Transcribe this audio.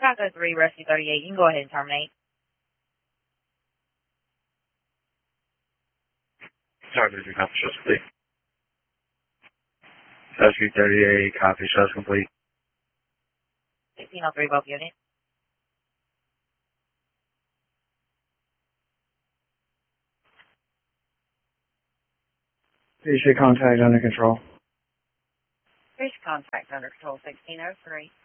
Taco 3, Rescue 38, you can go ahead and terminate. Sorry, Mr. Copy, show's complete. Rescue 38, copy, show's complete. 1603, both units. Fish contact under control. Fish contact under control, 1603.